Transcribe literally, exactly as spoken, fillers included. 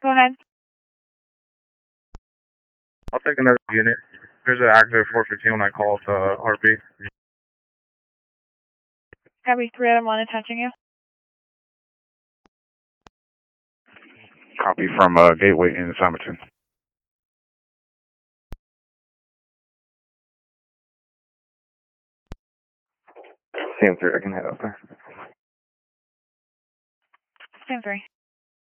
Go ahead. I'll take another unit. There's an active four fifteen when I call to R P. Copy, three out of one attaching you. Copy from uh, Gateway in Simonton. C M three, I can head up there. C M three.